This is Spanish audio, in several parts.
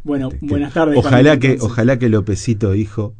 Bueno, buenas tardes. Ojalá que Lópezito hijo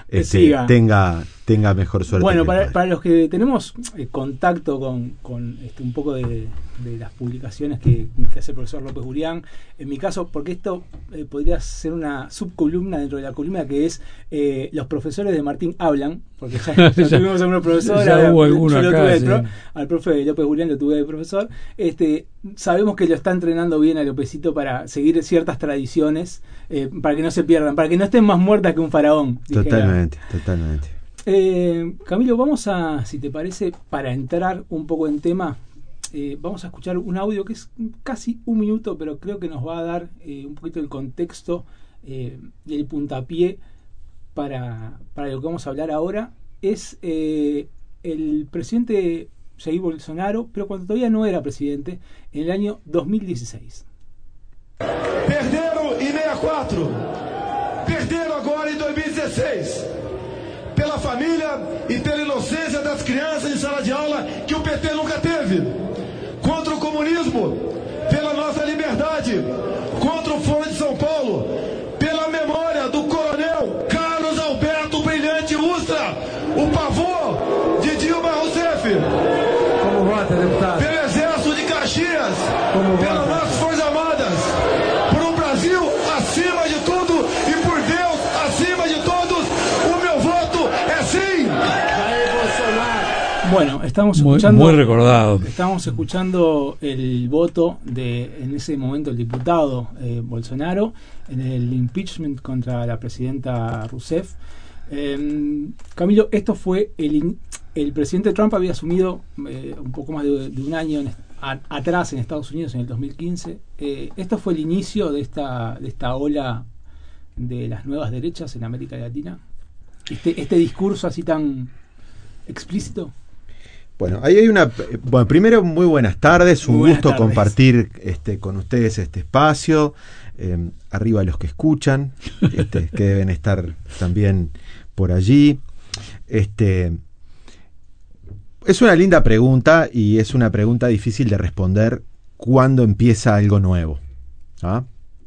tenga mejor suerte. Bueno, para los que tenemos contacto con un poco de las publicaciones que hace el profesor López Burián, en mi caso, porque esto podría ser una subcolumna dentro de la columna que es los profesores de Martín hablan, porque ya tuvimos a unos profesores, al profe López Burián lo tuve de profesor. Sabemos que lo está entrenando bien a Lópezito para seguir ciertas tradiciones, para que no se pierdan, para que no estén más muertas que un faraón. Totalmente. Camilo, vamos a, si te parece, para entrar un poco en tema, vamos a escuchar un audio que es casi un minuto, pero creo que nos va a dar un poquito el contexto y el puntapié para lo que vamos a hablar ahora. Es el presidente Jair Bolsonaro, pero cuando todavía no era presidente, en el año 2016. Perderam em 64, perderam agora em 2016. Pela família e pela inocência das crianças em sala de aula que o PT nunca teve. Contra o comunismo, pela nossa liberdade. Contra o Foro de São Paulo, pela memória do coronel Carlos Alberto Brilhante Ustra, o pavô de Dilma Rousseff. Como vota, deputado? Pelo Exército de Caxias, pelas nossas Forças Armadas, por um Brasil acima de tudo e por Deus acima de todos, o meu voto é sim. Bueno, estamos escuchando muy recordado. Estamos escuchando el voto de, en ese momento, el diputado Bolsonaro en el impeachment contra la presidenta Rousseff. Camilo, esto fue el presidente Trump había asumido un poco más de un año atrás en Estados Unidos, en el 2015. Esto fue el inicio de esta ola de las nuevas derechas en América Latina. Este discurso así tan explícito. Bueno, ahí hay primero, muy buenas tardes, un gusto compartir con ustedes este espacio, arriba los que escuchan, que deben estar también por allí. Es una linda pregunta y es una pregunta difícil de responder cuándo empieza algo nuevo. ¿Ah?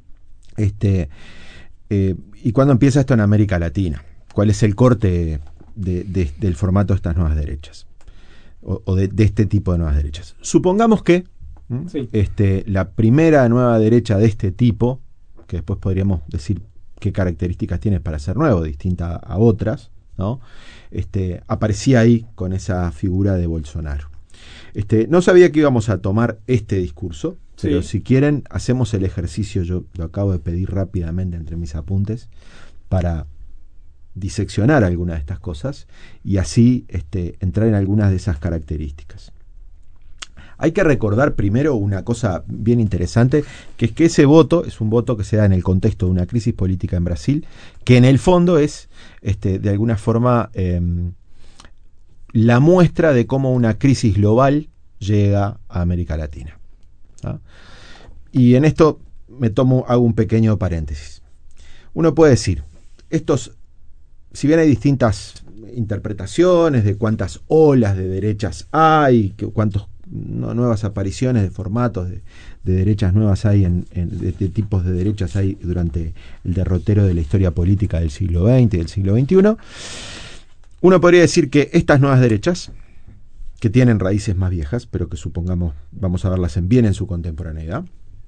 Y cuándo empieza esto en América Latina. ¿Cuál es el corte del formato de estas nuevas derechas? O de este tipo de nuevas derechas. Supongamos que sí, la primera nueva derecha de este tipo, que después podríamos decir qué características tiene para ser nuevo, distinta a otras, ¿no? Aparecía ahí con esa figura de Bolsonaro. No sabía que íbamos a tomar este discurso, pero si quieren hacemos el ejercicio, yo lo acabo de pedir rápidamente entre mis apuntes, para diseccionar algunas de estas cosas y así entrar en algunas de esas características. Hay que recordar primero una cosa bien interesante, que es que ese voto es un voto que se da en el contexto de una crisis política en Brasil, que en el fondo es de alguna forma la muestra de cómo una crisis global llega a América Latina. ¿Ah? Y en esto hago un pequeño paréntesis. Uno puede decir, si bien hay distintas interpretaciones de cuántas olas de derechas hay, cuántas nuevas apariciones de formatos de derechas nuevas hay, de tipos de derechas hay durante el derrotero de la historia política del siglo XX y del siglo XXI, uno podría decir que estas nuevas derechas, que tienen raíces más viejas, pero que supongamos vamos a verlas bien en su contemporaneidad,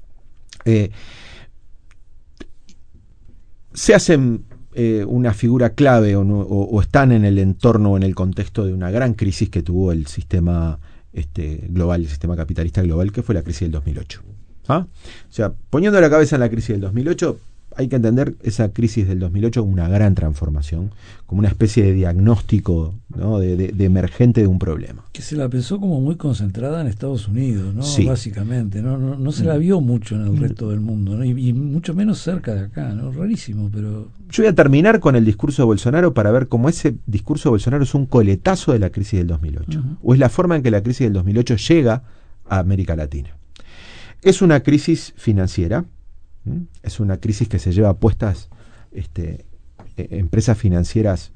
se hacen una figura clave o están en el entorno o en el contexto de una gran crisis que tuvo el sistema global, el sistema capitalista global, que fue la crisis del 2008. ¿Ah? O sea, poniendo la cabeza en la crisis del 2008, hay que entender esa crisis del 2008 como una gran transformación, como una especie de diagnóstico, ¿no? de emergente de un problema. Que se la pensó como muy concentrada en Estados Unidos, ¿no? Sí. Básicamente, no se la vio mucho en el resto del mundo, ¿no? Y mucho menos cerca de acá, ¿no? Rarísimo, pero... Yo voy a terminar con el discurso de Bolsonaro para ver cómo ese discurso de Bolsonaro es un coletazo de la crisis del 2008, o es la forma en que la crisis del 2008 llega a América Latina. Es una crisis financiera. Es una crisis que se lleva puestas empresas financieras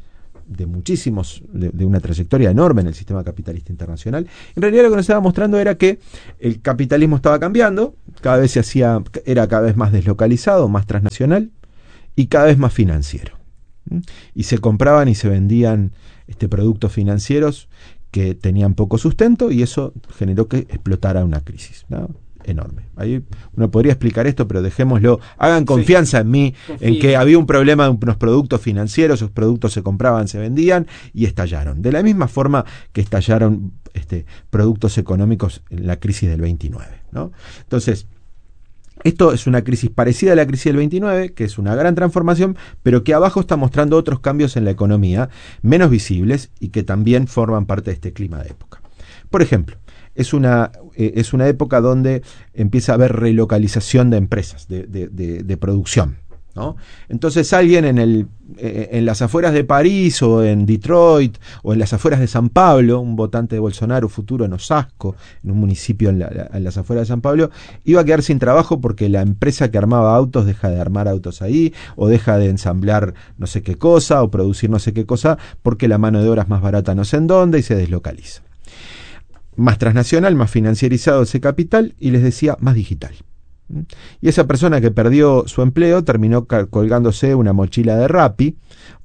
de una trayectoria enorme en el sistema capitalista internacional. En realidad lo que nos estaba mostrando era que el capitalismo estaba cambiando, era cada vez más deslocalizado, más transnacional y cada vez más financiero. Y se compraban y se vendían productos financieros que tenían poco sustento, y eso generó que explotara una crisis, ¿no?, enorme. Ahí uno podría explicar esto, pero dejémoslo. Hagan confianza en mí, en que había un problema de unos productos financieros, esos productos se compraban, se vendían y estallaron. De la misma forma que estallaron productos económicos en la crisis del 29, ¿no? Entonces, esto es una crisis parecida a la crisis del 29, que es una gran transformación, pero que abajo está mostrando otros cambios en la economía, menos visibles y que también forman parte de este clima de época. Por ejemplo, es una época donde empieza a haber relocalización de empresas, de producción, ¿no? Entonces alguien en las afueras de París o en Detroit o en las afueras de San Pablo, un votante de Bolsonaro futuro en Osasco, en un municipio en las afueras de San Pablo, iba a quedar sin trabajo porque la empresa que armaba autos deja de armar autos ahí, o deja de ensamblar no sé qué cosa, o producir no sé qué cosa, porque la mano de obra es más barata no sé en dónde, y se deslocaliza. Más transnacional, más financierizado ese capital, y les decía, más digital. Y esa persona que perdió su empleo terminó colgándose una mochila de Rappi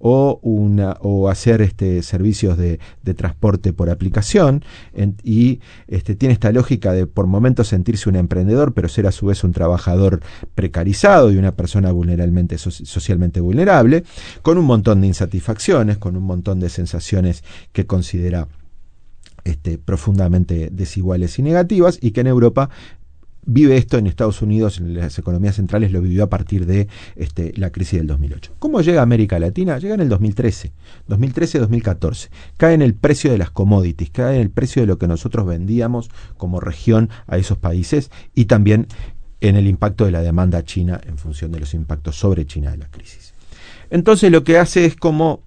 o hacer servicios de transporte por aplicación, y tiene esta lógica de por momentos sentirse un emprendedor, pero ser a su vez un trabajador precarizado y una persona socialmente vulnerable, con un montón de insatisfacciones, con un montón de sensaciones que considera profundamente desiguales y negativas, y que en Europa vive esto, en Estados Unidos, en las economías centrales, lo vivió a partir de la crisis del 2008. ¿Cómo llega a América Latina? Llega en el 2013-2014. Cae en el precio de las commodities, cae en el precio de lo que nosotros vendíamos como región a esos países, y también en el impacto de la demanda china en función de los impactos sobre China de la crisis. Entonces lo que hace es como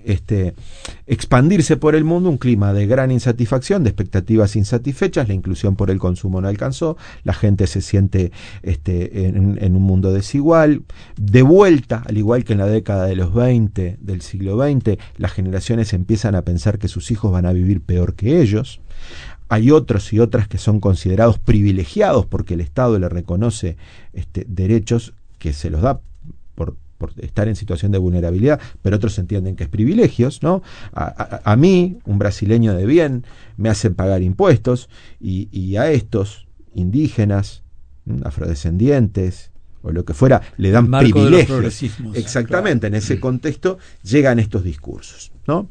expandirse por el mundo un clima de gran insatisfacción, de expectativas insatisfechas, la inclusión por el consumo no alcanzó, la gente se siente en un mundo desigual, de vuelta, al igual que en la década de los 20 del siglo XX, las generaciones empiezan a pensar que sus hijos van a vivir peor que ellos. Hay otros y otras que son considerados privilegiados porque el Estado le reconoce derechos que se los da por estar en situación de vulnerabilidad, pero otros entienden que es privilegios, ¿no? A mí, un brasileño de bien, me hacen pagar impuestos, y a estos indígenas, afrodescendientes o lo que fuera, le dan privilegios. Exactamente, claro. En ese contexto llegan estos discursos, ¿no?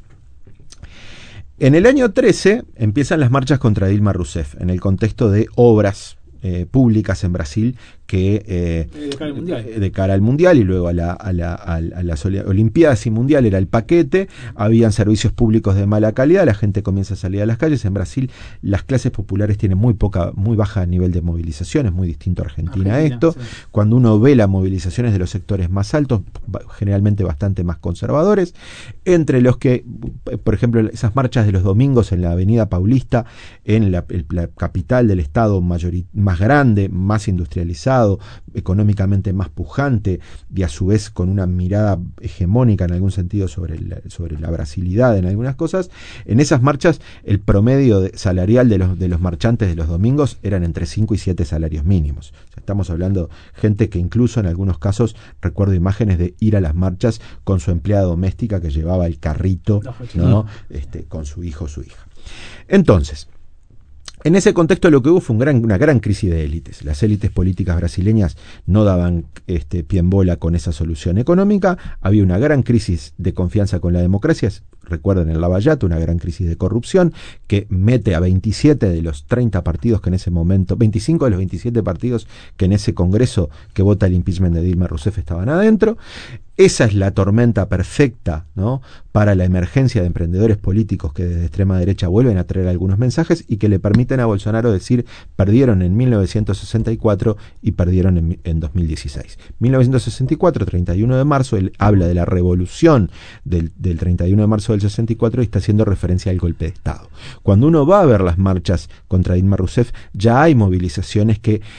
En el año 13 empiezan las marchas contra Dilma Rousseff, en el contexto de obras públicas en Brasil que de cara al mundial y luego a las Olimpiadas y Mundial era el paquete. Habían servicios públicos de mala calidad, la gente comienza a salir a las calles. En Brasil las clases populares tienen muy baja nivel de movilización, es muy distinto a Argentina esto. Sí. Cuando uno ve las movilizaciones de los sectores más altos, generalmente bastante más conservadores, entre los que, por ejemplo, esas marchas de los domingos en la Avenida Paulista, en la capital del estado más grande, más industrializado, económicamente más pujante, y a su vez con una mirada hegemónica en algún sentido sobre la brasilidad en algunas cosas. En esas marchas el promedio salarial de los marchantes de los domingos eran entre 5 y 7 salarios mínimos. O sea, estamos hablando gente que incluso en algunos casos, recuerdo imágenes de ir a las marchas con su empleada doméstica que llevaba el carrito, ¿no? Con su hijo o su hija. Entonces, en ese contexto lo que hubo fue una gran crisis de élites. Las élites políticas brasileñas no daban pie en bola con esa solución económica. Había una gran crisis de confianza con la democracia. Recuerden el Lava Jato, una gran crisis de corrupción que mete a 27 de los 30 partidos que en ese momento, 25 de los 27 partidos que en ese congreso que vota el impeachment de Dilma Rousseff estaban adentro. Esa es la tormenta perfecta, ¿no?, para la emergencia de emprendedores políticos que desde extrema derecha vuelven a traer algunos mensajes y que le permiten a Bolsonaro decir: perdieron en 1964 y perdieron en 2016. 1964, 31 de marzo, él habla de la revolución del 31 de marzo del 64 y está haciendo referencia al golpe de Estado. Cuando uno va a ver las marchas contra Dilma Rousseff, ya hay movilizaciones que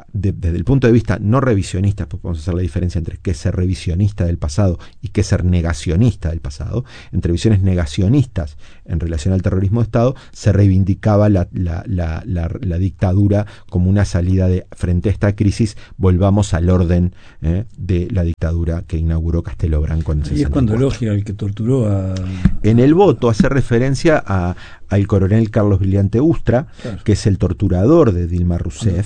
desde el punto de vista no revisionista, pues podemos hacer la diferencia entre qué es ser revisionista del pasado y qué es ser negacionista del pasado. Entre visiones negacionistas en relación al terrorismo de Estado, se reivindicaba la dictadura como una salida frente a esta crisis, volvamos al orden de la dictadura que inauguró Castelo Branco en el 64. Y es cuando elogia al que torturó a... En el voto hace referencia al coronel Carlos Brillante Ustra, claro, que es el torturador de Dilma Rousseff,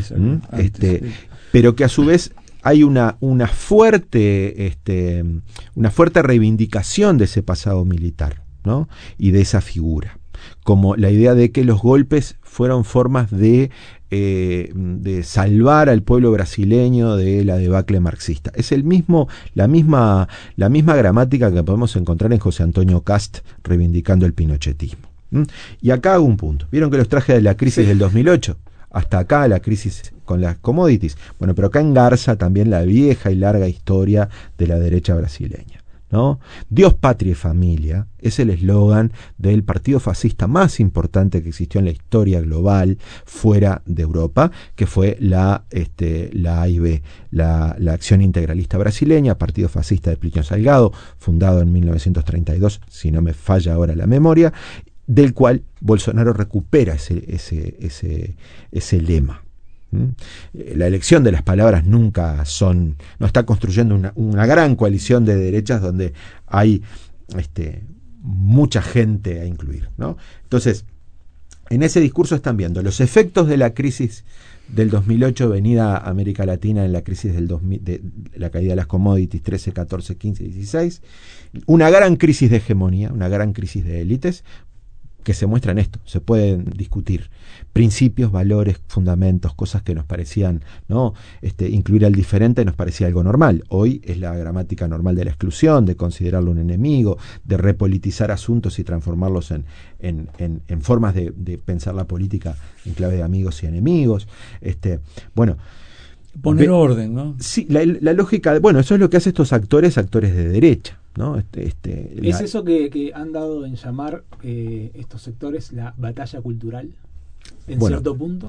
pero que a su vez hay una fuerte reivindicación de ese pasado militar, ¿no? Y de esa figura, como la idea de que los golpes fueron formas de salvar al pueblo brasileño de la debacle marxista. Es la misma gramática que podemos encontrar en José Antonio Cast reivindicando el pinochetismo. Y acá hago un punto. ¿Vieron que los traje de la crisis del 2008? Hasta acá la crisis con las commodities. Bueno, pero acá engarza también la vieja y larga historia de la derecha brasileña, ¿no? Dios, patria y familia es el eslogan del partido fascista más importante que existió en la historia global fuera de Europa, que fue la AIB, la Acción Integralista Brasileña, partido fascista de Plínio Salgado, fundado en 1932, si no me falla ahora la memoria, del cual Bolsonaro recupera ese lema. La elección de las palabras no está construyendo una gran coalición de derechas donde hay mucha gente a incluir, ¿no? Entonces, en ese discurso están viendo los efectos de la crisis del 2008 venida a América Latina en la crisis de la caída de las commodities 13, 14, 15, 16, una gran crisis de hegemonía, una gran crisis de élites, que se muestra en esto. Se pueden discutir principios, valores, fundamentos, cosas que nos parecían, ¿no? Incluir al diferente nos parecía algo normal. Hoy es la gramática normal de la exclusión, de considerarlo un enemigo, de repolitizar asuntos y transformarlos en formas de pensar la política en clave de amigos y enemigos. Poner orden, ¿no? Sí, la lógica eso es lo que hacen estos actores de derecha, ¿no? ¿Es eso que han dado en llamar estos sectores la batalla cultural en cierto punto?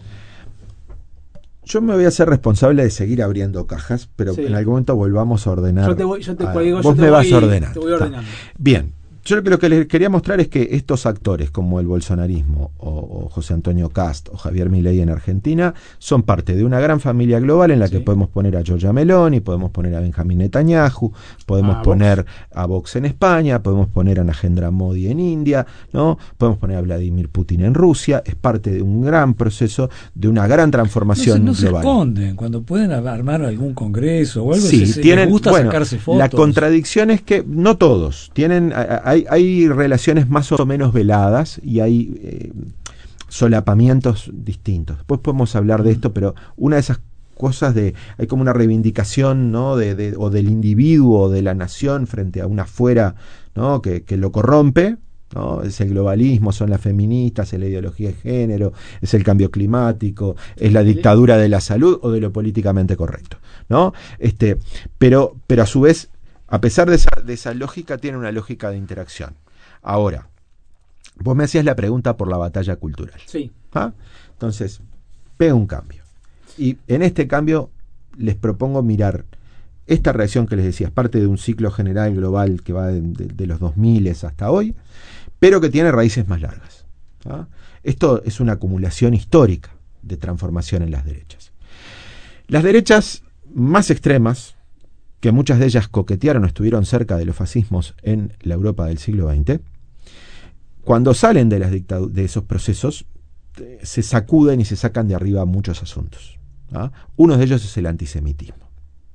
Yo me voy a hacer responsable de seguir abriendo cajas, pero en algún momento volvamos a ordenar. Vos me vas a ordenar. Te voy ordenando. Bien. Yo lo que les quería mostrar es que estos actores como el bolsonarismo o José Antonio Cast o Javier Milei en Argentina son parte de una gran familia global en la que podemos poner a Giorgia Meloni, podemos poner a Benjamín Netanyahu, podemos poner a Vox en España, podemos poner a Narendra Modi en India, ¿no? Podemos poner a Vladimir Putin en Rusia. Es parte de un gran proceso, de una gran transformación global. Se esconden cuando pueden armar algún congreso o algo. Sí, les gusta sacarse fotos. La contradicción es que no todos tienen. Hay relaciones más o menos veladas y hay solapamientos distintos. Después podemos hablar de esto, pero una de esas cosas hay como una reivindicación, ¿no? o del individuo o de la nación frente a una afuera, ¿no? que lo corrompe, ¿no? Es el globalismo, son las feministas, es la ideología de género, es el cambio climático, es la dictadura de la salud o de lo políticamente correcto, ¿no? Pero a su vez, a pesar de esa lógica, tiene una lógica de interacción. Ahora, vos me hacías la pregunta por la batalla cultural. Sí. ¿Ah? Entonces, pega un cambio. Y en este cambio les propongo mirar esta reacción que les decía, es parte de un ciclo general global que va de los 2000 hasta hoy, pero que tiene raíces más largas. ¿Ah? Esto es una acumulación histórica de transformación en las derechas. Las derechas más extremas, que muchas de ellas coquetearon o estuvieron cerca de los fascismos en la Europa del siglo XX, cuando salen de esos procesos, se sacuden y se sacan de arriba muchos asuntos. ¿Ah? Uno de ellos es el antisemitismo.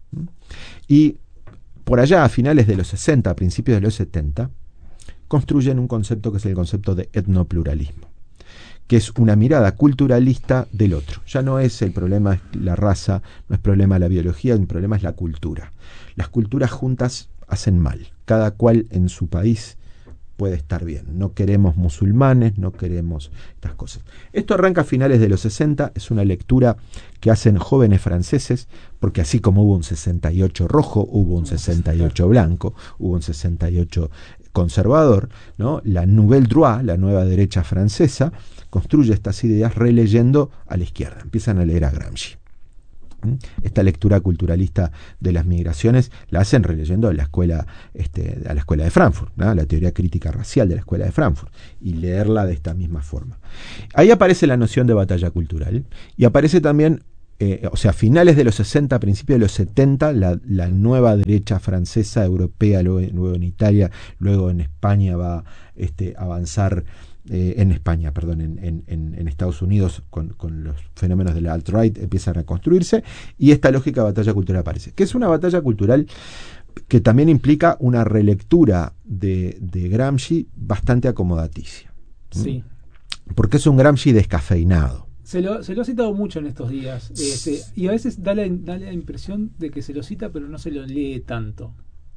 Y por allá, a finales de los 60, a principios de los 70, construyen un concepto que es el concepto de etnopluralismo, que es una mirada culturalista del otro. Ya no es el problema la raza, no es problema la biología, el problema es la cultura. Las culturas juntas hacen mal, cada cual en su país puede estar bien. No queremos musulmanes, no queremos estas cosas. Esto arranca a finales de los 60, es una lectura que hacen jóvenes franceses, porque así como hubo un 68 rojo, hubo un 68 blanco, hubo un 68 conservador, ¿no? La Nouvelle Droite, la nueva derecha francesa, construye estas ideas releyendo a la izquierda, empiezan a leer a Gramsci. Esta lectura culturalista de las migraciones la hacen releyendo a la escuela de Frankfurt, ¿no? La teoría crítica racial de la escuela de Frankfurt, y leerla de esta misma forma. Ahí aparece la noción de batalla cultural, y aparece también, a finales de los 60, principios de los 70, la nueva derecha francesa, europea, luego en Italia, luego en España va a avanzar. En Estados Unidos con los fenómenos de la alt-right empiezan a construirse, y esta lógica de batalla cultural aparece, que es una batalla cultural que también implica una relectura de Gramsci bastante acomodaticia. Sí. Porque es un Gramsci descafeinado. Se lo ha citado mucho en estos días, y a veces da la impresión de que se lo cita pero no se lo lee tanto.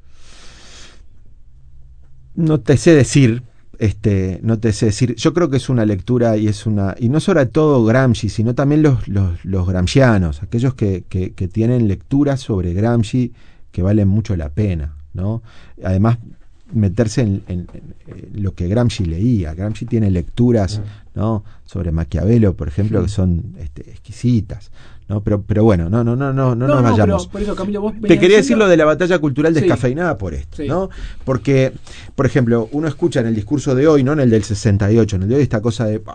No te sé decir. Yo creo que es una lectura y no sobre todo Gramsci, sino también los gramscianos, aquellos que tienen lecturas sobre Gramsci que valen mucho la pena, ¿no? Además, meterse en lo que Gramsci leía. Gramsci tiene lecturas, ¿no?, sobre Maquiavelo, por ejemplo, que son exquisitas, ¿no? Pero bueno, no nos vayamos. Por eso, Camilo, te quería decir lo de la batalla cultural descafeinada por esto, sí. ¿no? Porque, por ejemplo, uno escucha en el discurso de hoy, no en el del 68, en el de hoy, esta cosa de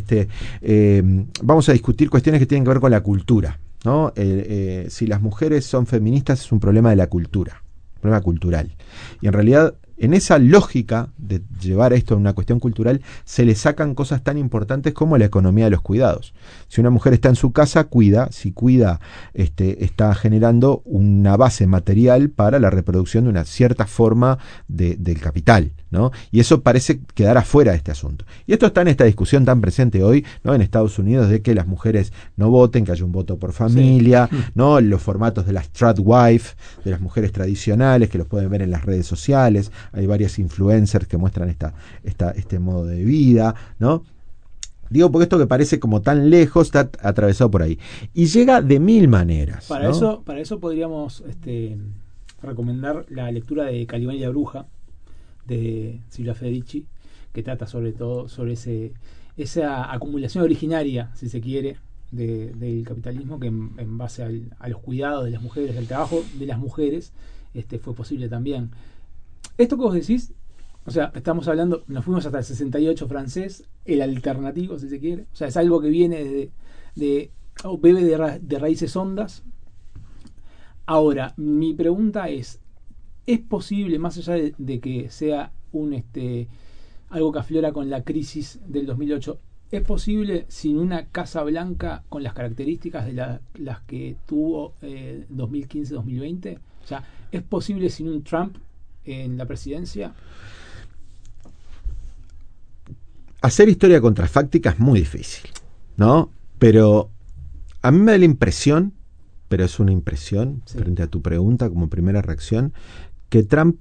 vamos a discutir cuestiones que tienen que ver con la cultura, ¿no? Si las mujeres son feministas es un problema de la cultura, un problema cultural. Y en realidad, en esa lógica de llevar esto a una cuestión cultural, se le sacan cosas tan importantes como la economía de los cuidados. Si una mujer está en su casa, cuida. Si cuida, está generando una base material para la reproducción de una cierta forma del capital, ¿no? Y eso parece quedar afuera de este asunto. Y esto está en esta discusión tan presente hoy, ¿no?, en Estados Unidos, de que las mujeres no voten, que haya un voto por familia, sí. ¿No? Los formatos de la strat-wife, de las mujeres tradicionales, que los pueden ver en las redes sociales. Hay varias influencers que muestran este modo de vida, ¿no? Digo, porque esto que parece como tan lejos está atravesado por ahí. Y llega de mil maneras. Para eso podríamos recomendar la lectura de Calibán y la Bruja, de Silvia Federici, que trata sobre todo sobre esa acumulación originaria, si se quiere, del capitalismo, que en base a los cuidados de las mujeres, al trabajo de las mujeres, fue posible también. Esto que vos decís, o sea, estamos hablando, nos fuimos hasta el 68 francés, el alternativo, si se quiere. O sea, es algo que viene bebe de raíces hondas. Ahora, mi pregunta es posible, más allá de que sea algo que aflora con la crisis del 2008, ¿es posible sin una Casa Blanca con las características de las que tuvo 2015-2020? O sea, ¿es posible sin un Trump en la presidencia? Hacer historia contrafáctica es muy difícil, ¿no? Pero a mí me da la impresión, pero es una impresión, sí, frente a tu pregunta como primera reacción, que Trump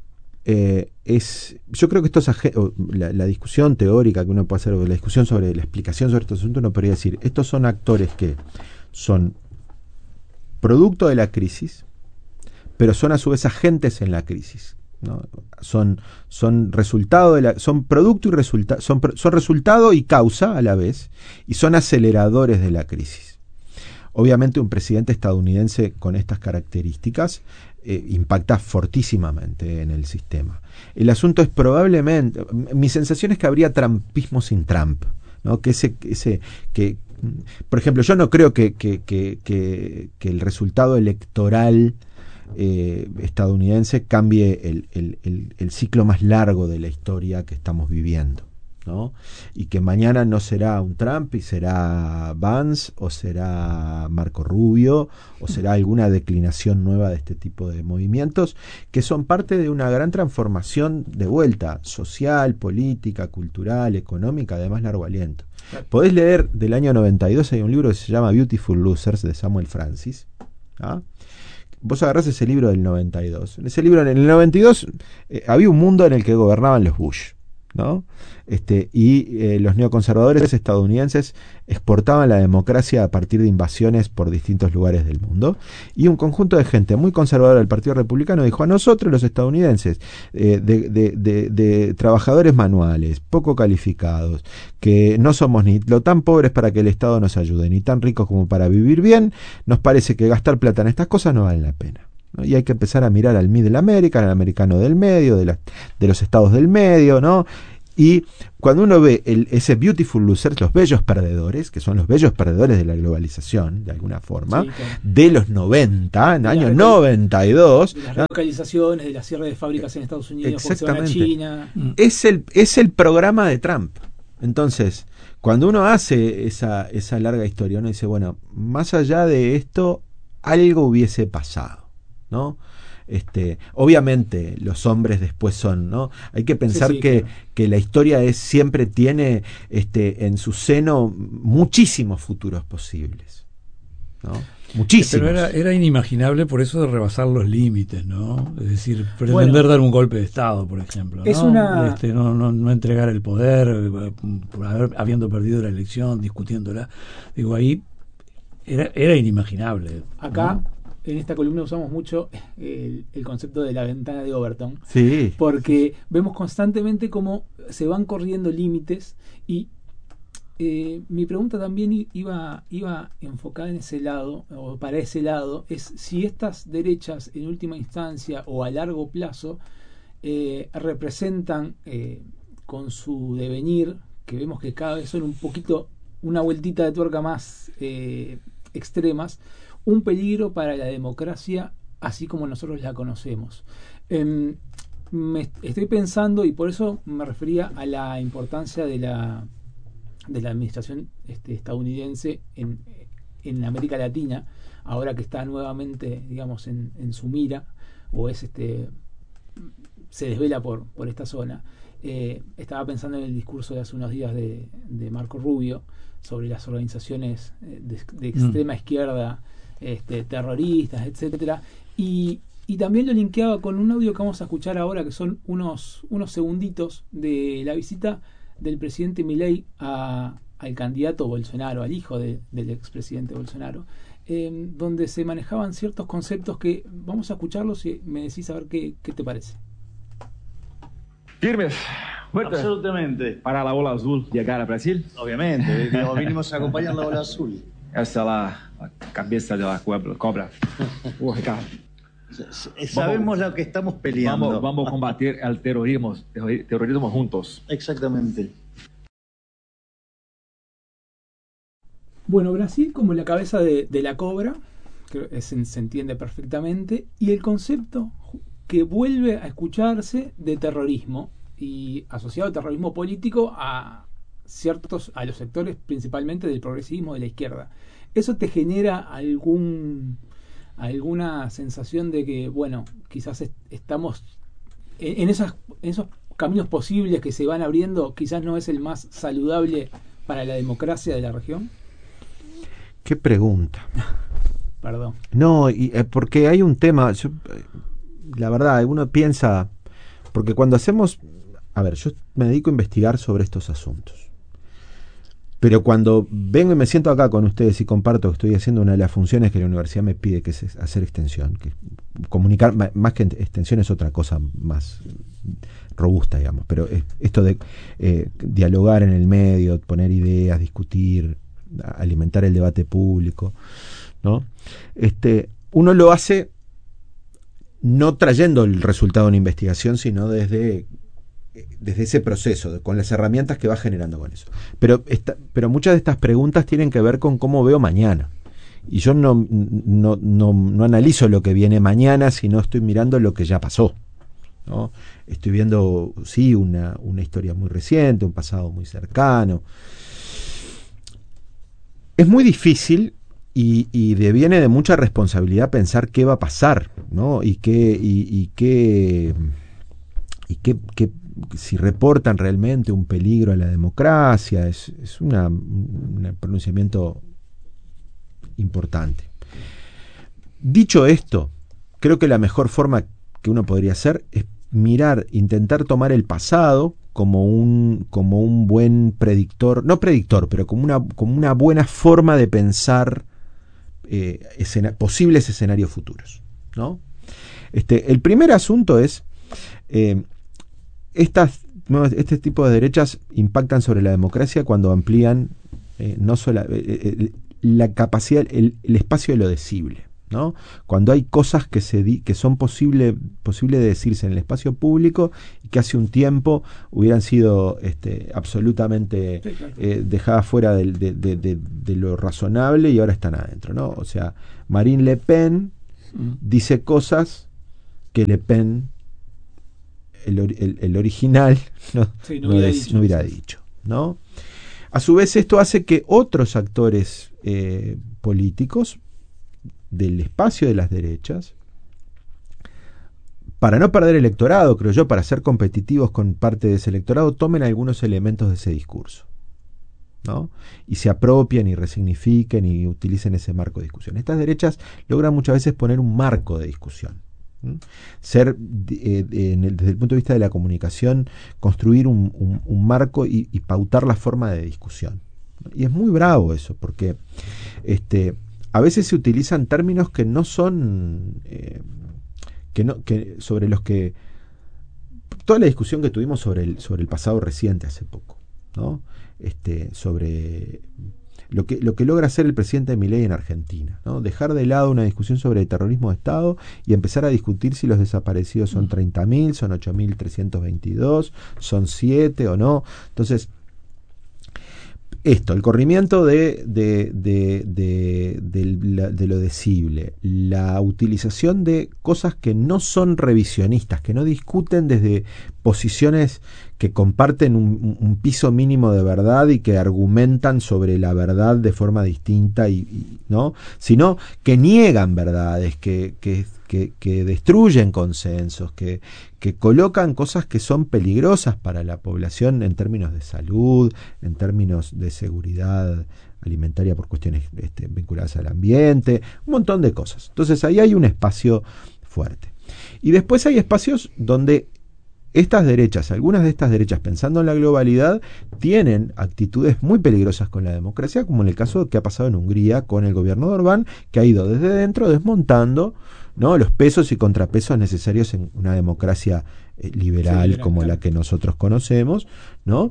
yo creo que esto es la discusión teórica que uno puede hacer, o la discusión sobre la explicación sobre estos asuntos, uno podría decir, estos son actores que son producto de la crisis, pero son a su vez agentes en la crisis, ¿no? Son resultado son producto y resultado, son resultado y causa a la vez, y son aceleradores de la crisis. Obviamente un presidente estadounidense con estas características impacta fortísimamente en el sistema. El asunto es probablemente, mi sensación es que habría trumpismo sin Trump, ¿no? Que por ejemplo, yo no creo que el resultado electoral estadounidense cambie el ciclo más largo de la historia que estamos viviendo, ¿no? Y que mañana no será un Trump y será Vance, o será Marco Rubio, o será alguna declinación nueva de este tipo de movimientos que son parte de una gran transformación de vuelta social, política, cultural, económica, además largo aliento. Podés leer del año 92, hay un libro que se llama Beautiful Losers, de Samuel Francis, ¿ah? Vos agarrás ese libro del 92. En ese libro, en el 92, había un mundo en el que gobernaban los Bush, ¿no? Los neoconservadores estadounidenses exportaban la democracia a partir de invasiones por distintos lugares del mundo, y un conjunto de gente muy conservadora del Partido Republicano dijo: a nosotros los estadounidenses, de trabajadores manuales, poco calificados, que no somos ni lo tan pobres para que el Estado nos ayude, ni tan ricos como para vivir bien, nos parece que gastar plata en estas cosas no vale la pena, ¿no? Y hay que empezar a mirar al Middle America, al americano del medio, de los estados del medio, ¿no? Y cuando uno ve ese Beautiful Losers, los bellos perdedores, que son los bellos perdedores de la globalización, de alguna forma, sí, claro, de los 90, en años 92. De las relocalizaciones, de la cierre de fábricas en Estados Unidos, porque se van a China. Es el programa de Trump. Entonces, cuando uno hace esa larga historia, uno dice, bueno, más allá de esto, algo hubiese pasado, ¿no? Obviamente los hombres después son, ¿no? Hay que pensar que la historia siempre tiene en su seno muchísimos futuros posibles, ¿no? Muchísimos. Pero era inimaginable por eso de rebasar los límites, ¿no? Es decir, pretender dar un golpe de Estado, por ejemplo, ¿no? No entregar el poder habiendo perdido la elección, discutiéndola. Digo, ahí era inimaginable. Acá, ¿no? En esta columna usamos mucho el concepto de la ventana de Overton, sí, porque vemos constantemente cómo se van corriendo límites, y mi pregunta también iba enfocada en ese lado, o para ese lado, es si estas derechas en última instancia o a largo plazo representan con su devenir, que vemos que cada vez son un poquito, una vueltita de tuerca más extremas, un peligro para la democracia así como nosotros la conocemos. Estoy pensando, y por eso me refería a la importancia de la administración estadounidense en América Latina, ahora que está nuevamente, digamos, en su mira, o se desvela por esta zona. Estaba pensando en el discurso de hace unos días de Marco Rubio sobre las organizaciones de extrema izquierda, terroristas, etcétera, y también lo linkeaba con un audio que vamos a escuchar ahora, que son unos segunditos de la visita del presidente Milei al candidato Bolsonaro, al hijo del expresidente Bolsonaro, donde se manejaban ciertos conceptos que vamos a escucharlos y me decís a ver qué te parece. Firmes, fuertes. Absolutamente. Para la ola azul llegar a Brasil. Obviamente, vinimos a acompañar la ola azul. Esa es la cabeza de la cobra. Ricardo. Sabemos lo que estamos peleando. Vamos a combatir el terrorismo juntos. Exactamente. Bueno, Brasil como la cabeza de la cobra, que se entiende perfectamente, y el concepto que vuelve a escucharse de terrorismo, y asociado al terrorismo político a los sectores principalmente del progresismo de la izquierda. ¿Eso te genera alguna sensación de que, bueno, quizás estamos en esos caminos posibles que se van abriendo, quizás no es el más saludable para la democracia de la región? ¿Qué pregunta? Perdón. No, porque hay un tema, la verdad, uno piensa, porque cuando hacemos, a ver, yo me dedico a investigar sobre estos asuntos. Pero cuando vengo y me siento acá con ustedes y comparto que estoy haciendo una de las funciones que la universidad me pide, que es hacer extensión, que comunicar, más que extensión es otra cosa más robusta, digamos, pero esto de dialogar en el medio, poner ideas, discutir, alimentar el debate público, ¿no? Uno lo hace no trayendo el resultado de una investigación, sino desde ese proceso, con las herramientas que va generando con eso. Pero muchas de estas preguntas tienen que ver con cómo veo mañana. Y yo no analizo lo que viene mañana, sino estoy mirando lo que ya pasó, ¿no? Estoy viendo, sí, una historia muy reciente, un pasado muy cercano. Es muy difícil y deviene de mucha responsabilidad pensar qué va a pasar, ¿no? Y qué si reportan realmente un peligro a la democracia. Es un pronunciamiento importante. Dicho esto, creo que la mejor forma que uno podría hacer es intentar tomar el pasado como un buen predictor, no predictor, pero como una buena forma de pensar posibles escenarios futuros, ¿no? El primer asunto es este tipo de derechas impactan sobre la democracia cuando amplían no solo la capacidad, el espacio de lo decible, ¿no? Cuando hay cosas que son posible de decirse en el espacio público y que hace un tiempo hubieran sido absolutamente dejadas fuera de lo razonable y ahora están adentro, ¿no? O sea, Marine Le Pen dice cosas que Le Pen, el original, no hubiera dicho, ¿no? A su vez, esto hace que otros actores políticos del espacio de las derechas, para no perder electorado, creo yo, para ser competitivos con parte de ese electorado, tomen algunos elementos de ese discurso, ¿no? Y se apropien y resignifiquen y utilicen ese marco de discusión. Estas derechas logran muchas veces poner un marco de discusión. Ser, desde el punto de vista de la comunicación, construir un marco y pautar la forma de discusión. Y es muy bravo eso, porque a veces se utilizan términos que no son sobre los que toda la discusión que tuvimos sobre el pasado reciente hace poco, ¿no? Sobre lo que logra hacer el presidente Milei en Argentina, ¿no? Dejar de lado una discusión sobre el terrorismo de Estado y empezar a discutir si los desaparecidos son 30.000, son 8.322, son 7 o no. Entonces, el corrimiento de lo decible, la utilización de cosas que no son revisionistas, que no discuten desde posiciones que comparten un piso mínimo de verdad y que argumentan sobre la verdad de forma distinta, ¿no? Sino que niegan verdades, que destruyen consensos, que colocan cosas que son peligrosas para la población en términos de salud, en términos de seguridad alimentaria por cuestiones vinculadas al ambiente, un montón de cosas. Entonces ahí hay un espacio fuerte. Y después hay espacios donde estas derechas, algunas de estas derechas, pensando en la globalidad, tienen actitudes muy peligrosas con la democracia, como en el caso que ha pasado en Hungría con el gobierno de Orbán, que ha ido desde dentro desmontando, ¿no?, los pesos y contrapesos necesarios en una democracia liberal como la que nosotros conocemos, ¿no?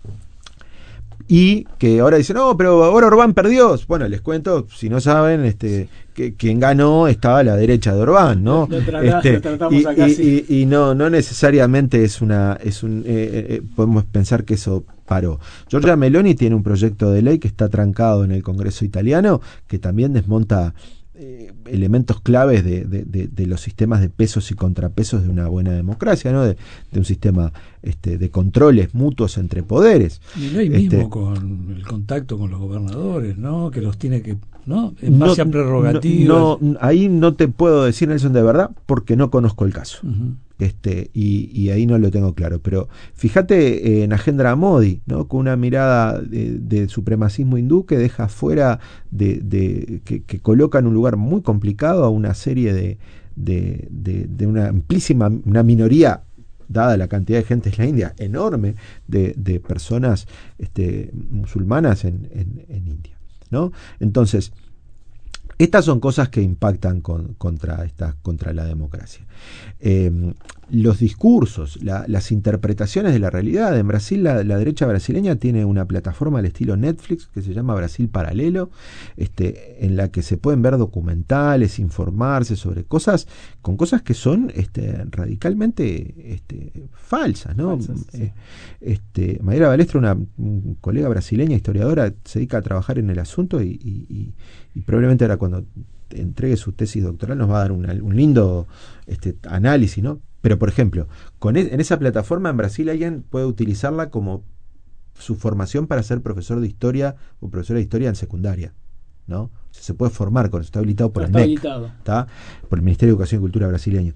Y que ahora dicen, no, pero ahora Orbán perdió. Bueno, les cuento, si no saben, que quien ganó estaba a la derecha de Orbán, ¿no? Lo tratamos acá, y no necesariamente podemos pensar que eso paró. Giorgia Meloni tiene un proyecto de ley que está trancado en el Congreso italiano, que también desmonta elementos claves de los sistemas de pesos y contrapesos de una buena democracia, ¿no? De un sistema de controles mutuos entre poderes. Y no hay mismo con el contacto con los gobernadores, ¿no? Que los tiene que, ¿no? En base a prerrogativas. Ahí no te puedo decir, Nelson, de verdad, porque no conozco el caso. Uh-huh. Y ahí no lo tengo claro, pero fíjate en Narendra Modi, ¿no?, con una mirada de supremacismo hindú que deja fuera que coloca en un lugar muy complicado a una serie de una amplísima, una minoría, dada la cantidad de gente en la India, enorme, de personas musulmanas en India, ¿no? Entonces, estas son cosas que impactan contra la democracia. Los discursos, las interpretaciones de la realidad. En Brasil, la derecha brasileña tiene una plataforma al estilo Netflix que se llama Brasil Paralelo, en la que se pueden ver documentales, informarse sobre cosas que son radicalmente falsas, ¿no? Falsas, sí. Mayra Balestra, un colega brasileña, historiadora, se dedica a trabajar en el asunto y probablemente ahora cuando entregue su tesis doctoral nos va a dar un lindo análisis, ¿no? Pero, por ejemplo, en esa plataforma en Brasil alguien puede utilizarla como su formación para ser profesor de historia o profesora de historia en secundaria, ¿no? O sea, se puede formar con eso, está habilitado por el MEC, ¿está? Por el Ministerio de Educación y Cultura brasileño.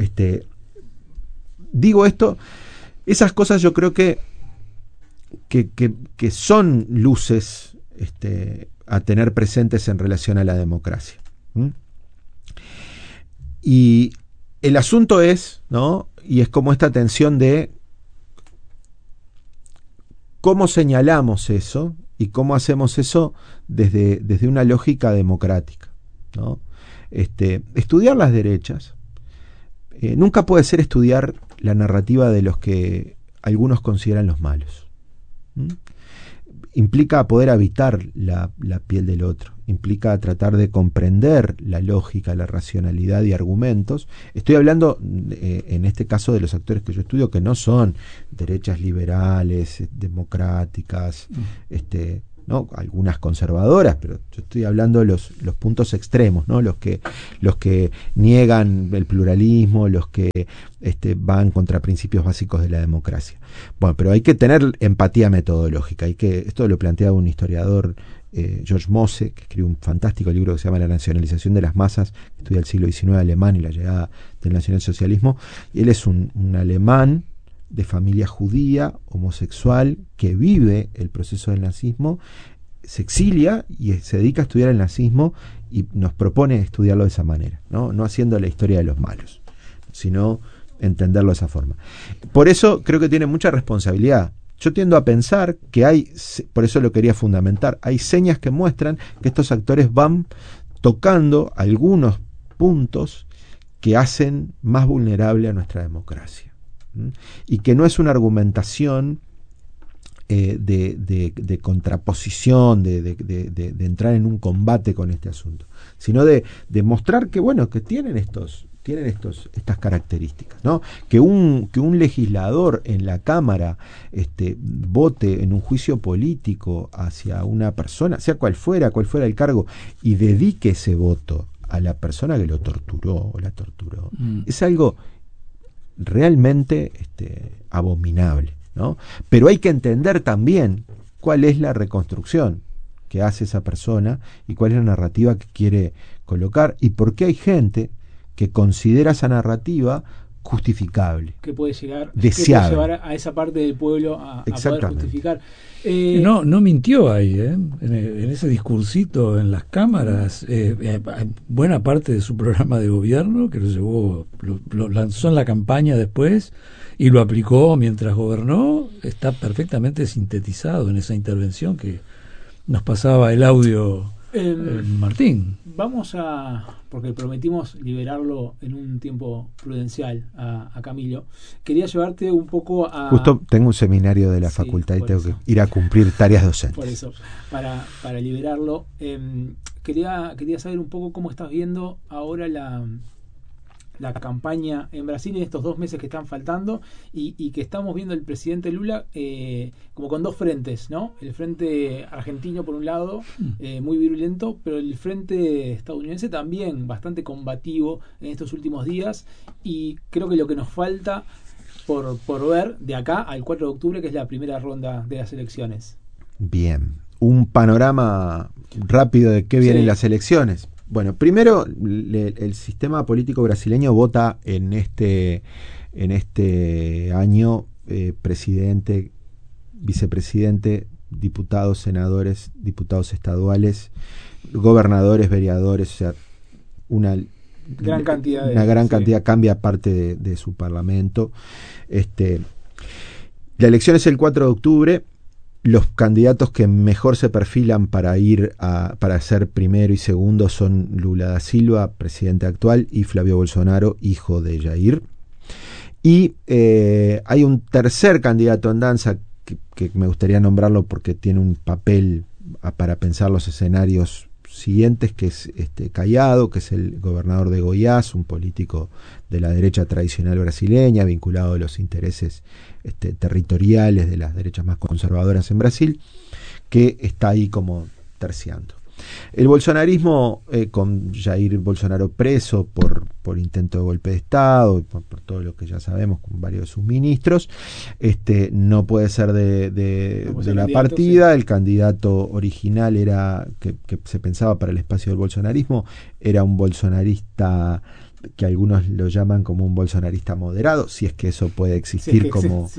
Digo esto, esas cosas yo creo que son luces a tener presentes en relación a la democracia. Y el asunto es, ¿no?, y es como esta tensión de ¿cómo señalamos eso y cómo hacemos eso desde una lógica democrática, ¿no? Estudiar las derechas nunca puede ser estudiar la narrativa de los que algunos consideran los malos. Implica poder habitar la piel del otro, implica tratar de comprender la lógica, la racionalidad y argumentos. Estoy hablando en este caso de los actores que yo estudio, que no son derechas liberales, democráticas, ¿no? Algunas conservadoras, pero yo estoy hablando de los puntos extremos, ¿no? Los que niegan el pluralismo, los que van contra principios básicos de la democracia. Bueno, pero hay que tener empatía metodológica. Esto lo plantea un historiador, George Mosse, que escribe un fantástico libro que se llama La nacionalización de las masas, que estudia el siglo XIX alemán y la llegada del nacionalsocialismo. Y él es un alemán de familia judía, homosexual, que vive el proceso del nazismo, se exilia y se dedica a estudiar el nazismo y nos propone estudiarlo de esa manera, no haciendo la historia de los malos, sino entenderlo de esa forma. Por eso creo que tiene mucha responsabilidad. Yo tiendo a pensar que por eso lo quería fundamentar, hay señas que muestran que estos actores van tocando algunos puntos que hacen más vulnerable a nuestra democracia. Y que no es una argumentación de contraposición, de entrar en un combate con este asunto, sino de mostrar que, bueno, que tienen estas características, ¿no? Que un legislador en la Cámara vote en un juicio político hacia una persona, sea cual fuera el cargo, y dedique ese voto a la persona que lo torturó o la torturó, es algo realmente abominable, ¿no? Pero hay que entender también cuál es la reconstrucción que hace esa persona y cuál es la narrativa que quiere colocar y por qué hay gente que considera esa narrativa justificable, que puede llegar, deseable, que puede llevar a esa parte del pueblo a poder justificar. No mintió ahí, en ese discursito en las cámaras, buena parte de su programa de gobierno, que lo lanzó en la campaña después y lo aplicó mientras gobernó, está perfectamente sintetizado en esa intervención que nos pasaba el audio Martín. Vamos porque prometimos liberarlo en un tiempo prudencial a Camilo. Quería llevarte un poco a... Justo tengo un seminario de la facultad y tengo que ir a cumplir tareas docentes. Por eso, para liberarlo, quería saber un poco cómo estás viendo ahora la campaña en Brasil en estos 2 meses que están faltando y que estamos viendo el presidente Lula como con 2 frentes, ¿no? El frente argentino por un lado, muy virulento, pero el frente estadounidense también bastante combativo en estos últimos días, y creo que lo que nos falta por ver de acá al 4 de octubre, que es la primera ronda de las elecciones. Bien, un panorama rápido de qué vienen las elecciones. Bueno, primero, el sistema político brasileño vota en este año presidente, vicepresidente, diputados, senadores, diputados estaduales, gobernadores, vereadores, o sea, una gran cantidad cambia parte de su parlamento. La elección es el 4 de octubre. Los candidatos que mejor se perfilan para ser primero y segundo son Lula da Silva, presidente actual, y Flavio Bolsonaro, hijo de Jair. Y hay un tercer candidato en danza que me gustaría nombrarlo porque tiene un papel para pensar los escenarios siguientes, que es Caiado, que es el gobernador de Goiás, un político de la derecha tradicional brasileña, vinculado a los intereses territoriales de las derechas más conservadoras en Brasil, que está ahí como terciando. El bolsonarismo, con Jair Bolsonaro preso por intento de golpe de Estado, por todo lo que ya sabemos, con varios de sus ministros, no puede ser de la partida. Sí. El candidato original que se pensaba para el espacio del bolsonarismo era un bolsonarista que algunos lo llaman como un bolsonarista moderado, si es que eso puede existir como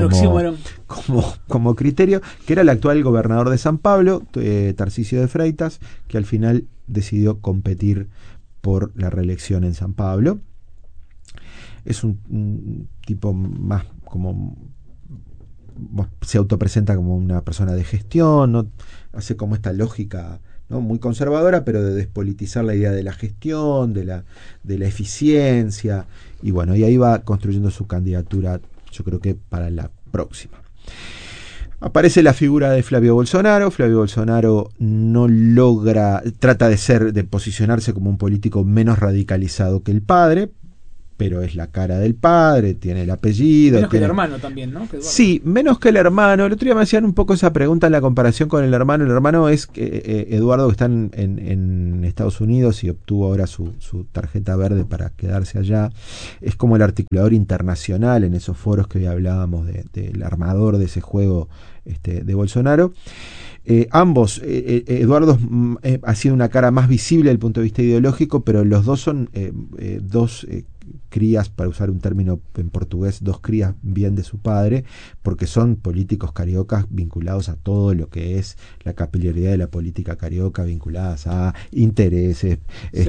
criterio, que era el actual gobernador de San Pablo, Tarcísio de Freitas, que al final decidió competir por la reelección en San Pablo. Es un tipo más como se autopresenta como una persona de gestión, ¿no? Hace como esta lógica, ¿no? Muy conservadora, pero de despolitizar la idea de la gestión, de la eficiencia, y bueno, y ahí va construyendo su candidatura, yo creo que para la próxima. Aparece la figura de Flavio Bolsonaro. Flavio Bolsonaro trata de posicionarse como un político menos radicalizado que el padre, pero es la cara del padre, tiene el apellido. Menos que el hermano también, ¿no? Sí, menos que el hermano. El otro día me hacían un poco esa pregunta en la comparación con el hermano. El hermano es Eduardo, que está en Estados Unidos y obtuvo ahora su tarjeta verde para quedarse allá. Es como el articulador internacional en esos foros que hoy hablábamos del armador de ese juego de Bolsonaro. Ambos, Eduardo ha sido una cara más visible desde el punto de vista ideológico, pero los dos son dos crías, para usar un término en portugués, dos crías bien de su padre, porque son políticos cariocas vinculados a todo lo que es la capilaridad de la política carioca, vinculadas a intereses,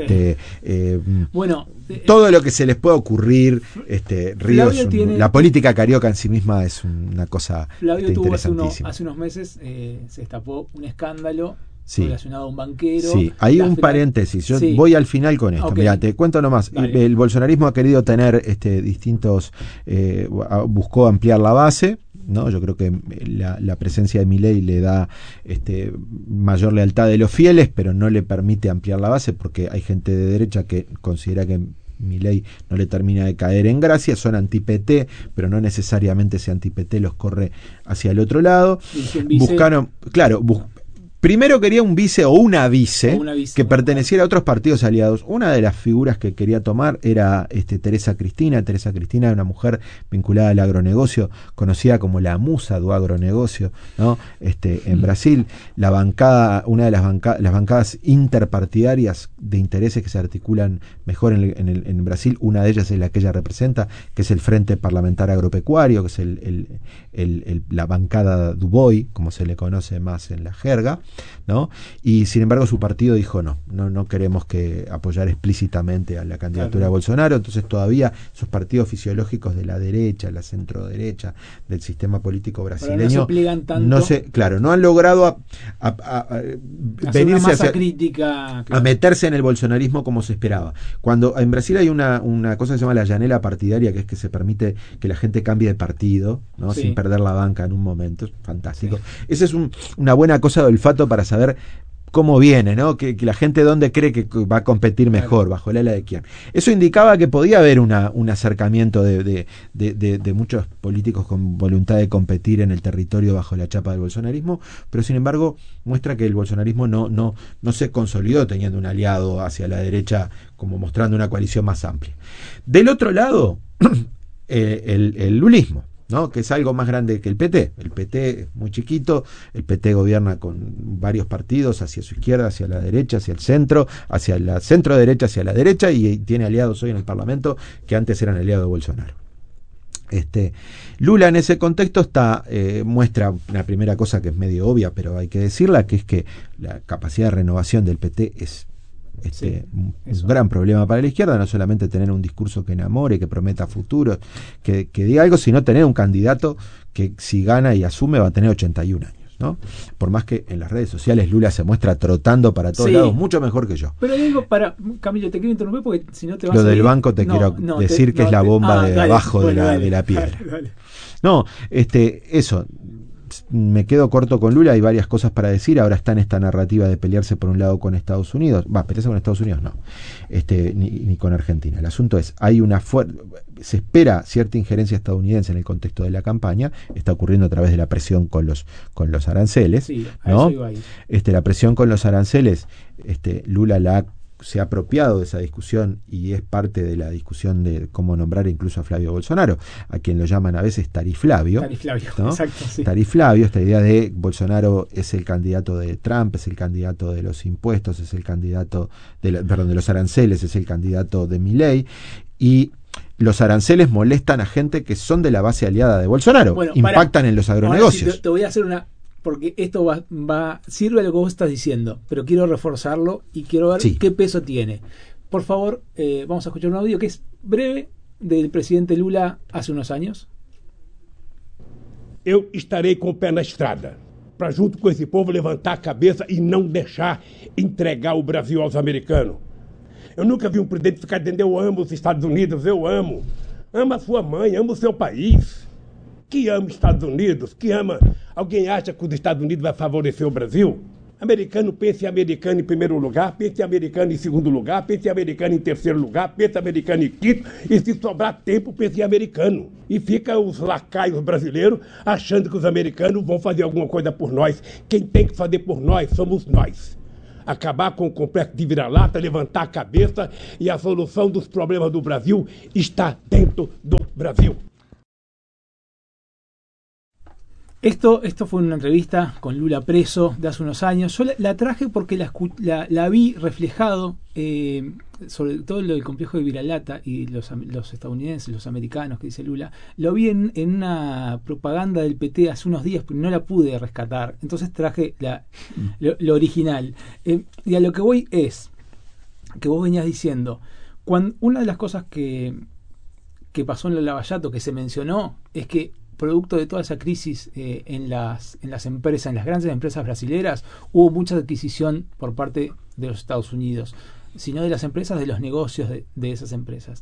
todo lo que se les pueda ocurrir. Ríos, la política carioca en sí misma es una cosa interesantísima. Hace unos meses se destapó un escándalo relacionado a un banquero. Sí, hay un paréntesis. Yo voy al final con esto. Okay. Mirá, te cuento nomás. El bolsonarismo ha querido tener distintos. Buscó ampliar la base, ¿no? Yo creo que la presencia de Milei le da mayor lealtad de los fieles, pero no le permite ampliar la base, porque hay gente de derecha que considera que Milei no le termina de caer en gracia, son anti-PT, pero no necesariamente ese anti-PT los corre hacia el otro lado. Buscaron, primero quería un vice o una vice que perteneciera a otros partidos aliados. Una de las figuras que quería tomar era Teresa Cristina. Teresa Cristina era una mujer vinculada al agronegocio, conocida como la musa do agronegocio, ¿no? En Brasil, la bancada, una de las bancadas interpartidarias de intereses que se articulan mejor en Brasil, una de ellas es la que ella representa, que es el Frente Parlamentar Agropecuario, que es la bancada do boi, como se le conoce más en la jerga, ¿no? Y sin embargo su partido dijo no queremos apoyar explícitamente a la candidatura de Bolsonaro. Entonces todavía esos partidos fisiológicos de la derecha, la centro derecha del sistema político brasileño no han logrado venirse crítica, a meterse en el bolsonarismo como se esperaba. Cuando en Brasil hay una cosa que se llama la llanela partidaria, que es que se permite que la gente cambie de partido, ¿no? Sin perder la banca en un momento. Es fantástico. Esa es una buena cosa de olfato para saber cómo viene, ¿no? Que la gente dónde cree que va a competir mejor, bajo el ala de quién. Eso indicaba que podía haber un acercamiento de muchos políticos con voluntad de competir en el territorio bajo la chapa del bolsonarismo, pero sin embargo muestra que el bolsonarismo no se consolidó teniendo un aliado hacia la derecha, como mostrando una coalición más amplia. Del otro lado, el lulismo, ¿no? Que es algo más grande que el PT. El PT es muy chiquito, el PT gobierna con varios partidos hacia su izquierda, hacia la derecha, hacia el centro, hacia la centro derecha, hacia la derecha, y tiene aliados hoy en el Parlamento que antes eran aliados de Bolsonaro. Lula en ese contexto muestra una primera cosa que es medio obvia, pero hay que decirla, que es que la capacidad de renovación del PT es un gran problema para la izquierda. No solamente tener un discurso que enamore, que prometa futuros, que diga algo, sino tener un candidato que, si gana y asume, va a tener 81 años, ¿no? Por más que en las redes sociales Lula se muestra trotando para todos lados, mucho mejor que yo. Pero digo, Camilo, te quiero interrumpir porque si no te vas Lo del banco quiero decir que es la bomba de abajo de la piedra. Dale. No, eso. Me quedo corto con Lula, hay varias cosas para decir. Ahora está en esta narrativa de pelearse por un lado con Estados Unidos. Pelearse con Estados Unidos no, ni con Argentina. El asunto es, se espera cierta injerencia estadounidense en el contexto de la campaña. Está ocurriendo a través de la presión con los aranceles, ¿no? La presión con los aranceles, Lula se ha apropiado de esa discusión y es parte de la discusión de cómo nombrar incluso a Flavio Bolsonaro, a quien lo llaman a veces Tariflavio, ¿no? Exacto, sí. Tariflavio, esta idea de Bolsonaro es el candidato de Trump, es el candidato de los impuestos, es el candidato de los aranceles, es el candidato de Milei, y los aranceles molestan a gente que son de la base aliada de Bolsonaro, impactan en los agronegocios. Sí, te voy a hacer porque esto sirve a lo que vos estás diciendo, pero quiero reforzarlo y quiero ver qué peso tiene. Por favor, vamos a escuchar un audio que es breve del presidente Lula hace unos años. eu estarei com o pé na estrada, para junto com esse povo levantar a cabeça e não deixar entregar o Brasil aos americanos. Eu nunca vi um presidente ficar dizendo: eu amo os Estados Unidos, eu amo. Ama a sua mãe, ama o seu país. Que ama os Estados Unidos, que ama... Alguém acha que os Estados Unidos vai favorecer o Brasil? Americano pensa em americano em primeiro lugar, pensa em americano em segundo lugar, pensa em americano em terceiro lugar, pensa em americano em quinto, e se sobrar tempo, pensa em americano. E fica os lacaios brasileiros achando que os americanos vão fazer alguma coisa por nós. Quem tem que fazer por nós somos nós. Acabar com o complexo de vira-lata, levantar a cabeça, e a solução dos problemas do Brasil está dentro do Brasil. Esto fue una entrevista con Lula preso de hace unos años. Yo la traje porque la vi reflejado, sobre todo lo del complejo de Viralata y los estadounidenses, los americanos, que dice Lula. Lo vi en una propaganda del PT hace unos días, pero no la pude rescatar. Entonces traje lo original. Y a lo que voy es, que vos venías diciendo, una de las cosas que pasó en la Lavallato, que se mencionó, es que producto de toda esa crisis en las empresas, en las grandes empresas brasileras, hubo mucha adquisición por parte de los Estados Unidos, sino de las empresas, de los negocios de esas empresas.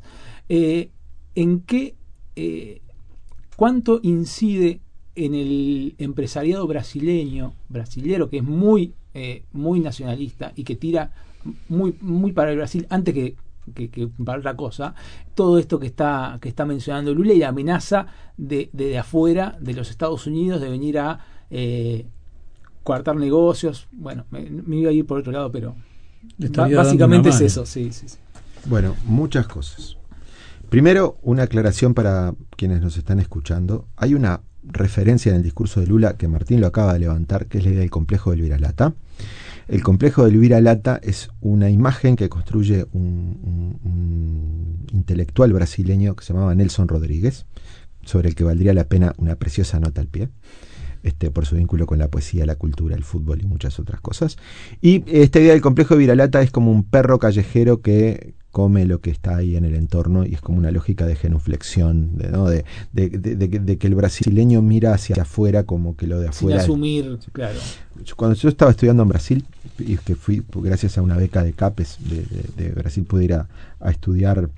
¿Cuánto incide en el empresariado brasilero, que es muy nacionalista y que tira muy para el Brasil antes que para otra cosa, todo esto que está mencionando Lula y la amenaza de afuera, de los Estados Unidos, de venir a coartar negocios? Bueno, me iba a ir por otro lado, pero básicamente es eso. Sí. Bueno, muchas cosas. Primero, una aclaración para quienes nos están escuchando. Hay una referencia en el discurso de Lula que Martín lo acaba de levantar, que es la idea del complejo del Viralata. El complejo del Viralata es una imagen que construye un intelectual brasileño que se llamaba Nelson Rodríguez, sobre el que valdría la pena una preciosa nota al pie, por su vínculo con la poesía, la cultura, el fútbol y muchas otras cosas. Y esta idea del complejo de Viralata es como un perro callejero que come lo que está ahí en el entorno, y es como una lógica de genuflexión, de que el brasileño mira hacia afuera como que lo de afuera... Sin asumir, claro. Cuando yo estaba estudiando en Brasil, y que fui gracias a una beca de CAPES de Brasil, pude ir a estudiar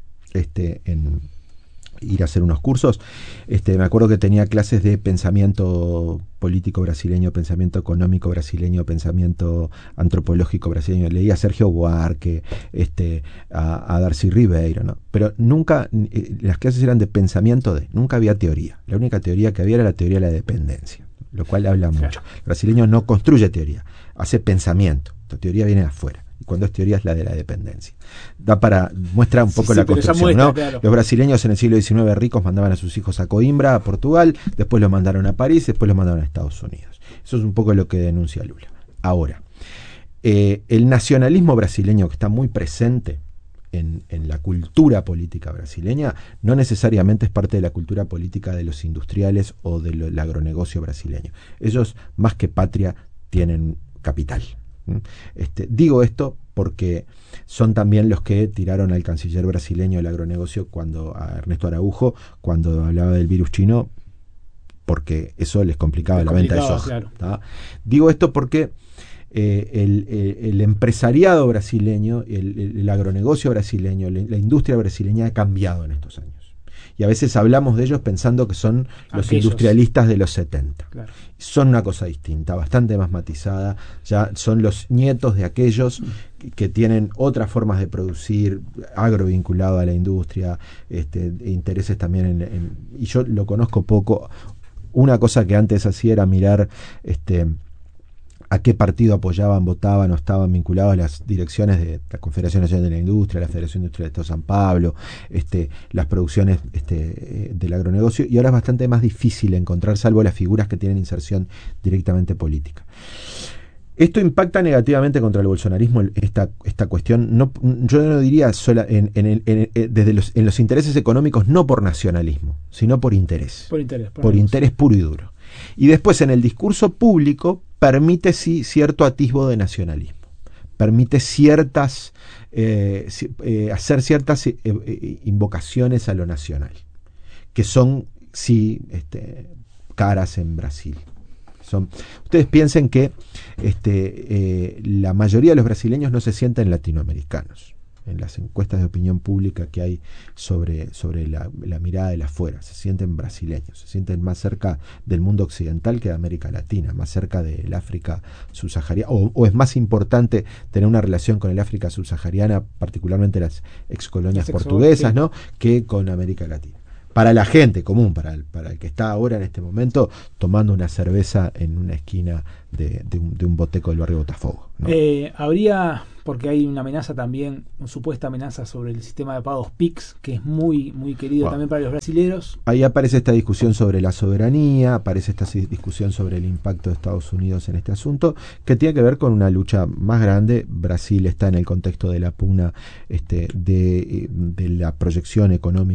ir a hacer unos cursos. Me acuerdo que tenía clases de pensamiento político brasileño, pensamiento económico brasileño, pensamiento antropológico brasileño. Leía a Sergio Buarque, a Darcy Ribeiro, ¿no? Pero nunca, las clases eran de pensamiento nunca había teoría. La única teoría que había era la teoría de la dependencia, lo cual habla mucho. El brasileño no construye teoría, hace pensamiento. La teoría viene de afuera. Cuando es teoría es la de la dependencia. Muestra un poco la construcción, ¿no? Claro. Los brasileños en el siglo XIX ricos mandaban a sus hijos a Coimbra, a Portugal, después los mandaron a París, después los mandaron a Estados Unidos. Eso es un poco lo que denuncia Lula. Ahora, el nacionalismo brasileño, que está muy presente en la cultura política brasileña, no necesariamente es parte de la cultura política de los industriales o del agronegocio brasileño. Ellos, más que patria, tienen capital. Digo esto porque son también los que tiraron al canciller brasileño del agronegocio, a Ernesto Araújo, cuando hablaba del virus chino, porque eso les complicaba la venta de soja. Claro. Digo esto porque el empresariado brasileño, el agronegocio brasileño, la industria brasileña ha cambiado en estos años. Y a veces hablamos de ellos pensando que son los industrialistas de los 70. Claro. Son una cosa distinta, bastante más matizada. Ya son los nietos de aquellos que tienen otras formas de producir, agro vinculado a la industria, intereses también y yo lo conozco poco. Una cosa que antes hacía era mirar a qué partido apoyaban, votaban o estaban vinculados las direcciones de la Confederación Nacional de la Industria, la Federación Industrial del Estado de San Pablo, las producciones del agronegocio, y ahora es bastante más difícil encontrar, salvo las figuras que tienen inserción directamente política. Esto impacta negativamente contra el bolsonarismo, esta cuestión. Yo no diría sola en los intereses económicos, no por nacionalismo, sino por interés. Por interés puro y duro. Y después en el discurso público permite cierto atisbo de nacionalismo, permite hacer ciertas invocaciones a lo nacional, que son caras en Brasil. Ustedes piensen que la mayoría de los brasileños no se sienten latinoamericanos. En las encuestas de opinión pública que hay sobre la mirada de afuera, se sienten brasileños, se sienten más cerca del mundo occidental que de América Latina, más cerca del África subsahariana, o es más importante tener una relación con el África subsahariana, particularmente las excolonias portuguesas, ¿no?, que con América Latina. Para la gente común, para el que está ahora en este momento tomando una cerveza en una esquina de un boteco del barrio Botafogo, ¿no? Habría, porque hay una amenaza también, una supuesta amenaza sobre el sistema de pagos PIX, que es muy, muy querido también para los brasileros. Ahí aparece esta discusión sobre la soberanía, aparece esta discusión sobre el impacto de Estados Unidos en este asunto, que tiene que ver con una lucha más grande. Brasil está en el contexto de la pugna de la proyección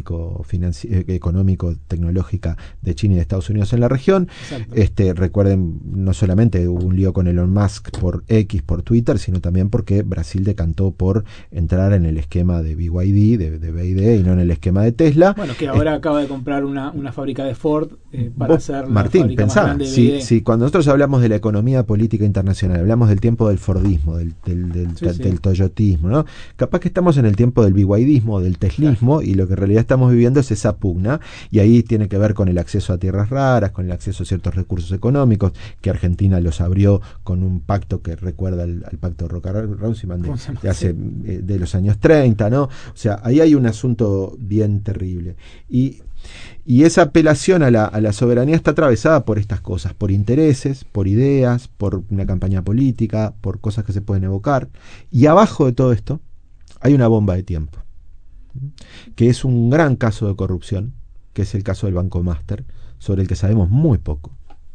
económico-tecnológica de China y de Estados Unidos en la región. Recuerden, no solamente hubo un lío con Elon Musk por X, por Twitter, sino también porque Brasil decantó por entrar en el esquema de BYD, de BYD, y no en el esquema de Tesla. Bueno, que ahora acaba de comprar una fábrica de Ford para hacer la Martín, fábrica pensá, más grande de BYD. Si cuando nosotros hablamos de la economía política internacional, hablamos del tiempo del Fordismo, del Toyotismo, ¿no? Capaz que estamos en el tiempo del BYDismo, del teslismo, y lo que en realidad estamos viviendo es esa pugna, y ahí tiene que ver con el acceso a tierras raras, con el acceso a ciertos recursos económicos, que Argentina los abrió con un pacto que recuerda al pacto de Roca-Runciman de los años 30, ¿no? O sea, ahí hay un asunto bien terrible. Y esa apelación a la soberanía está atravesada por estas cosas, por intereses, por ideas, por una campaña política, por cosas que se pueden evocar. Y abajo de todo esto hay una bomba de tiempo, que es un gran caso de corrupción, que es el caso del Banco Master, sobre el que sabemos muy poco.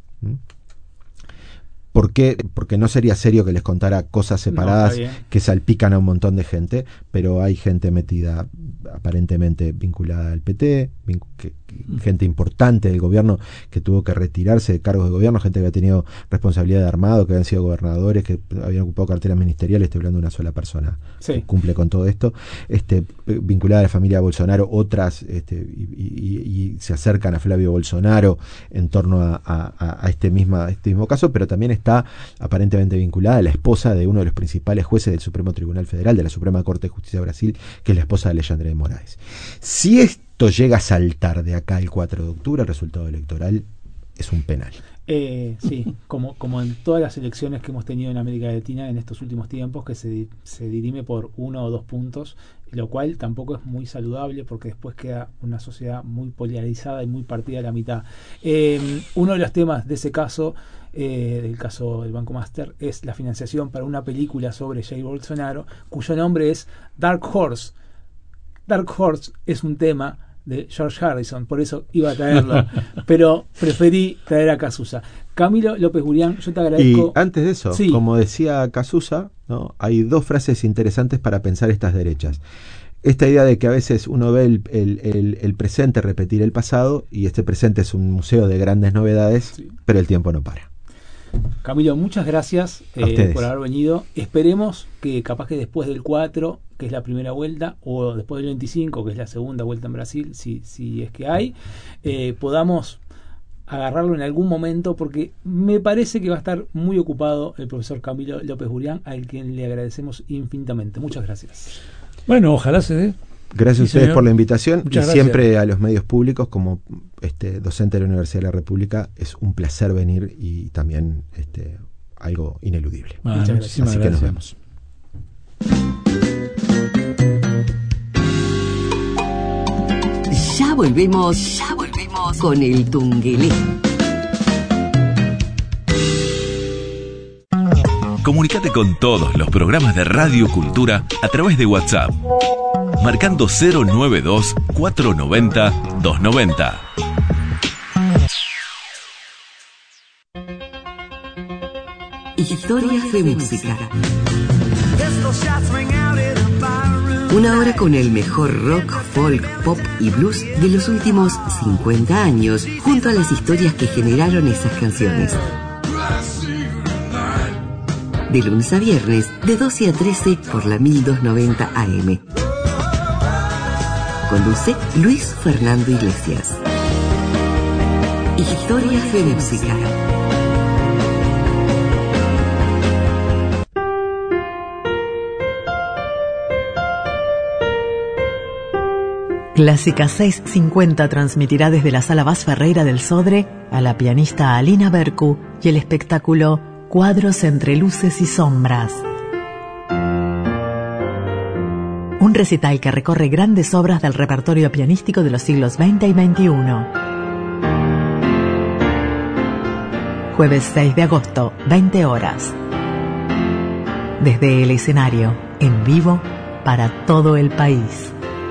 ¿Por qué? Porque no sería serio que les contara cosas separadas que salpican a un montón de gente, pero hay gente metida aparentemente vinculada al PT, gente importante del gobierno que tuvo que retirarse de cargos de gobierno, gente que había tenido responsabilidad de armado, que habían sido gobernadores, que habían ocupado carteras ministeriales. Estoy hablando de una sola persona que cumple con todo esto, vinculada a la familia Bolsonaro, otras y se acercan a Flavio Bolsonaro en torno a este mismo caso, pero también está aparentemente vinculada a la esposa de uno de los principales jueces del Supremo Tribunal Federal, de la Suprema Corte de Justicia de Brasil, que es la esposa de Alexandre de Moraes. Si esto llega a saltar de acá el 4 de octubre, el resultado electoral es un penal. Sí, como en todas las elecciones que hemos tenido en América Latina en estos últimos tiempos, que se dirime por 1 o 2 puntos, lo cual tampoco es muy saludable, porque después queda una sociedad muy polarizada y muy partida a la mitad. Uno de los temas de ese caso, del caso del Banco Master, es la financiación para una película sobre Jair Bolsonaro, cuyo nombre es Dark Horse. Dark Horse es un tema de George Harrison, por eso iba a traerlo, pero preferí traer a Casusa. Camilo López Gurián, yo te agradezco. Y antes de eso, como decía Casusa, ¿no?, hay 2 frases interesantes para pensar estas derechas. Esta idea de que a veces uno ve el presente repetir el pasado, y este presente es un museo de grandes novedades, pero el tiempo no para. Camilo, muchas gracias por haber venido. Esperemos que capaz que después del 4, que es la primera vuelta, o después del 25, que es la segunda vuelta en Brasil, si es que hay, podamos agarrarlo en algún momento, porque me parece que va a estar muy ocupado el profesor Camilo López Gurián, al quien le agradecemos infinitamente. Muchas gracias. Bueno, ojalá se dé. Gracias a ustedes por la invitación. Muchas gracias. Siempre a los medios públicos, como docente de la Universidad de la República, es un placer venir, y también algo ineludible. Muchas gracias. Así que nos vemos. Ya volvemos con el Tungelé. Comunicate con todos los programas de Radio Cultura a través de WhatsApp, marcando 092-490-290. Historias de música. Una hora con el mejor rock, folk, pop y blues de los últimos 50 años, junto a las historias que generaron esas canciones. De lunes a viernes, de 12 a 13 por la 1290 AM. Conduce Luis Fernando Iglesias. Historias de música. Clásica 650 transmitirá desde la Sala Bas Ferreira del Sodre a la pianista Alina Bercu y el espectáculo Cuadros entre luces y sombras. Un recital que recorre grandes obras del repertorio pianístico de los siglos XX y XXI. Jueves 6 de agosto, 20 horas. Desde el escenario, en vivo, para todo el país.